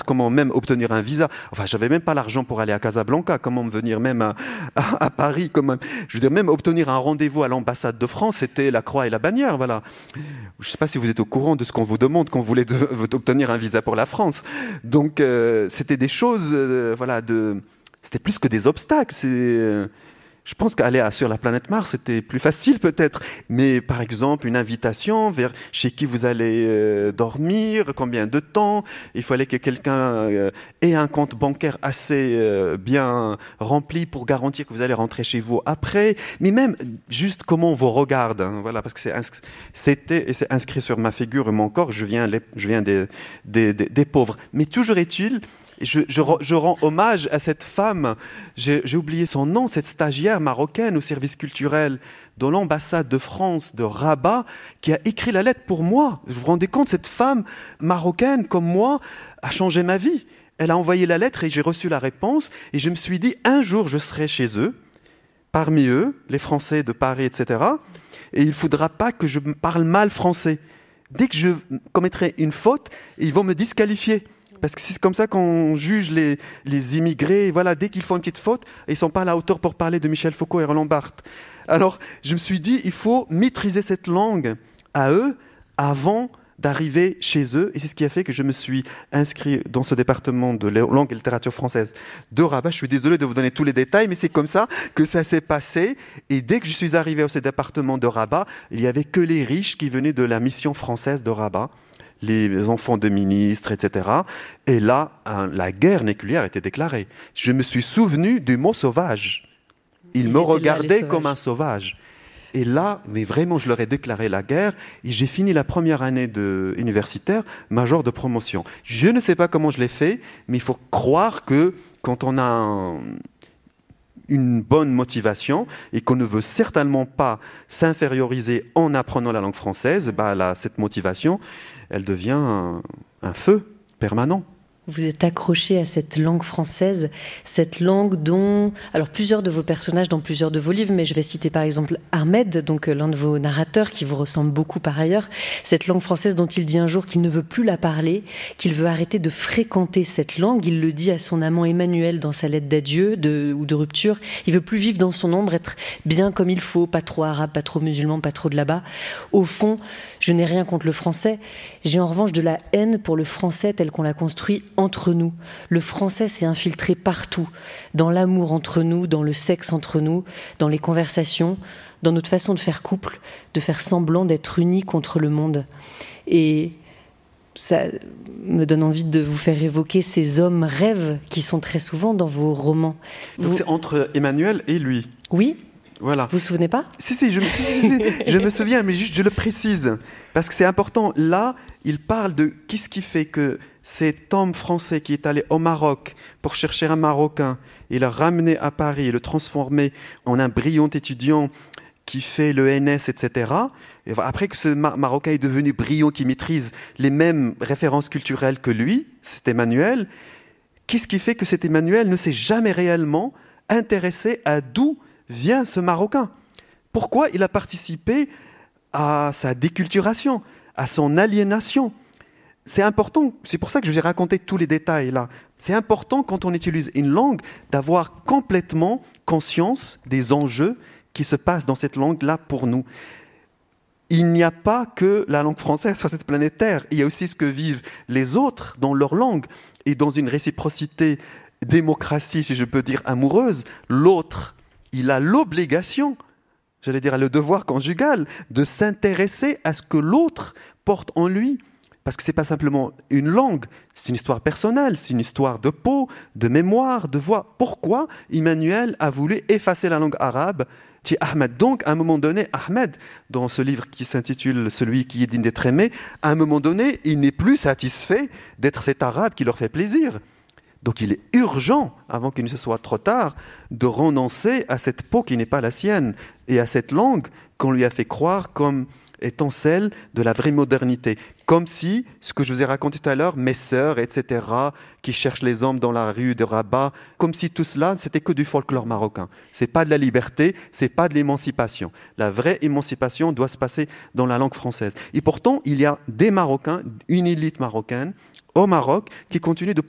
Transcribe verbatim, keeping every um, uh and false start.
comment même obtenir un visa. Enfin, j'avais même pas l'argent pour aller à Casablanca, comment venir même à, à, à Paris, comment, je veux dire, même obtenir un rendez-vous à l'ambassade de France, c'était la croix et la bannière, voilà. Je ne sais pas si vous êtes au courant de ce qu'on vous demande quand vous voulez de, obtenir un visa pour la France. Donc, euh, c'était des choses, euh, voilà, de, c'était plus que des obstacles, c'est... Euh, Je pense qu'aller sur la planète Mars, c'était plus facile peut-être. Mais par exemple, une invitation vers chez qui vous allez euh, dormir, combien de temps. Il fallait que quelqu'un euh, ait un compte bancaire assez euh, bien rempli pour garantir que vous allez rentrer chez vous après. Mais même juste comment on vous regarde. Hein, voilà, parce que c'est ins- c'était et c'est inscrit sur ma figure et mon corps. Je viens, les, je viens des, des, des, des pauvres. Mais toujours est-il... Je, je, je rends hommage à cette femme, j'ai, j'ai oublié son nom, cette stagiaire marocaine au service culturel de l'ambassade de France de Rabat, qui a écrit la lettre pour moi. Vous vous rendez compte, cette femme marocaine comme moi a changé ma vie. Elle a envoyé la lettre et j'ai reçu la réponse et je me suis dit, un jour je serai chez eux, parmi eux, les Français de Paris, et cetera. Et il ne faudra pas que je parle mal français. Dès que je commettrai une faute, ils vont me disqualifier. Parce que c'est comme ça qu'on juge les, les immigrés. Voilà, dès qu'ils font une petite faute, ils ne sont pas à la hauteur pour parler de Michel Foucault et Roland Barthes. Alors, je me suis dit, il faut maîtriser cette langue à eux avant d'arriver chez eux. Et c'est ce qui a fait que je me suis inscrit dans ce département de langue et littérature française de Rabat. Je suis désolé de vous donner tous les détails, mais c'est comme ça que ça s'est passé. Et dès que je suis arrivé à ce département de Rabat, il n'y avait que les riches qui venaient de la mission française de Rabat, les enfants de ministres, et cetera. Et là, hein, la guerre nucléaire était déclarée. Je me suis souvenu du mot sauvage. Ils, Ils me regardaient là, comme un sauvage. Et là, mais vraiment, je leur ai déclaré la guerre. Et j'ai fini la première année de, universitaire, major de promotion. Je ne sais pas comment je l'ai fait, mais il faut croire que quand on a un, une bonne motivation et qu'on ne veut certainement pas s'inférioriser en apprenant la langue française, bah, là, cette motivation, elle devient un, un feu permanent. Vous êtes accroché à cette langue française, cette langue dont... Alors, plusieurs de vos personnages dans plusieurs de vos livres, mais je vais citer par exemple Ahmed, donc l'un de vos narrateurs qui vous ressemble beaucoup par ailleurs, cette langue française dont il dit un jour qu'il ne veut plus la parler, qu'il veut arrêter de fréquenter cette langue. Il le dit à son amant Emmanuel dans sa lettre d'adieu de, ou de rupture. Il veut plus vivre dans son ombre, être bien comme il faut, pas trop arabe, pas trop musulman, pas trop de là-bas. Au fond, je n'ai rien contre le français. J'ai en revanche de la haine pour le français tel qu'on l'a construit entre nous. Le français s'est infiltré partout, dans l'amour entre nous, dans le sexe entre nous, dans les conversations, dans notre façon de faire couple, de faire semblant d'être unis contre le monde. Et ça me donne envie de vous faire évoquer ces hommes rêves qui sont très souvent dans vos romans. Donc vous... c'est entre Emmanuel et lui. Oui. Voilà. Vous vous souvenez pas ? Si, si, je, si, si, si, je me souviens, mais juste je le précise, parce que c'est important. Là, il parle de qu'est-ce qui fait que cet homme français qui est allé au Maroc pour chercher un Marocain, il l'a ramené à Paris et le transformé en un brillant étudiant qui fait le N S, et cetera. Et après que ce Marocain est devenu brillant, qui maîtrise les mêmes références culturelles que lui, c'est Emmanuel, qu'est-ce qui fait que cet Emmanuel ne s'est jamais réellement intéressé à d'où vient ce Marocain? Pourquoi il a participé à sa déculturation, à son aliénation? C'est important, c'est pour ça que je vous ai raconté tous les détails là. C'est important quand on utilise une langue d'avoir complètement conscience des enjeux qui se passent dans cette langue-là pour nous. Il n'y a pas que la langue française sur cette planète Terre, il y a aussi ce que vivent les autres dans leur langue et dans une réciprocité démocratie, si je peux dire, amoureuse. L'autre, il a l'obligation, j'allais dire le devoir conjugal, de s'intéresser à ce que l'autre porte en lui. Parce que ce n'est pas simplement une langue, c'est une histoire personnelle, c'est une histoire de peau, de mémoire, de voix. Pourquoi Emmanuel a voulu effacer la langue arabe chez Ahmed? Donc, à un moment donné, Ahmed, dans ce livre qui s'intitule « Celui qui est digne d'être aimé », à un moment donné, il n'est plus satisfait d'être cet arabe qui leur fait plaisir. Donc il est urgent, avant qu'il ne se soit trop tard, de renoncer à cette peau qui n'est pas la sienne et à cette langue qu'on lui a fait croire comme étant celle de la vraie modernité. Comme si, ce que je vous ai raconté tout à l'heure, mes sœurs, et cetera, qui cherchent les hommes dans la rue de Rabat, comme si tout cela, c'était que du folklore marocain. Ce n'est pas de la liberté, ce n'est pas de l'émancipation. La vraie émancipation doit se passer dans la langue française. Et pourtant, il y a des Marocains, une élite marocaine, au Maroc, qui continue de